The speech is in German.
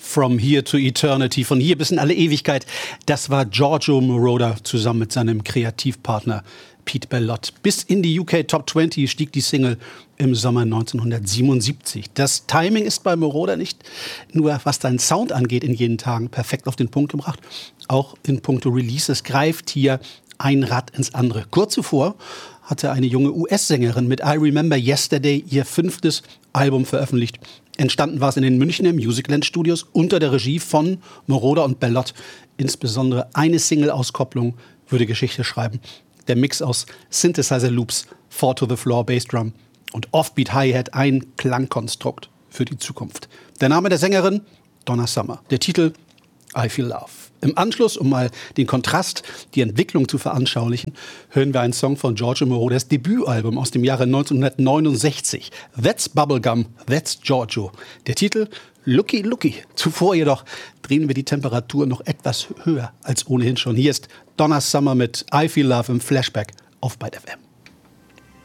From Here to Eternity, von hier bis in alle Ewigkeit. Das war Giorgio Moroder zusammen mit seinem Kreativpartner Pete Bellotte. Bis in die UK Top 20 stieg die Single im Sommer 1977. Das Timing ist bei Moroder nicht nur, was seinen Sound angeht, in jenen Tagen perfekt auf den Punkt gebracht. Auch in puncto Releases greift hier ein Rad ins andere. Kurz zuvor hatte eine junge US-Sängerin mit I Remember Yesterday ihr 5. Album veröffentlicht. Entstanden war es in den Münchner Musicland Studios unter der Regie von Moroder und Bellotte. Insbesondere eine Single-Auskopplung würde Geschichte schreiben. Der Mix aus Synthesizer-Loops, Four-to-the-Floor Bassdrum und Offbeat Hi-Hat, ein Klangkonstrukt für die Zukunft. Der Name der Sängerin? Donna Summer. Der Titel? I Feel Love. Im Anschluss, um mal den Kontrast, die Entwicklung zu veranschaulichen, hören wir einen Song von Giorgio Moroders Debütalbum aus dem Jahre 1969. That's Bubblegum, That's Giorgio. Der Titel Looky Looky. Zuvor jedoch drehen wir die Temperatur noch etwas höher als ohnehin schon. Hier ist Donna Summer mit I Feel Love im Flashback auf Byte FM.